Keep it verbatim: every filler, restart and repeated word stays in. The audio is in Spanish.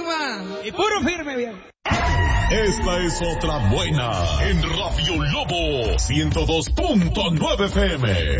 arriba y puro firme, viejo. Esta es otra buena en Radio Lobo ciento dos punto nueve F M.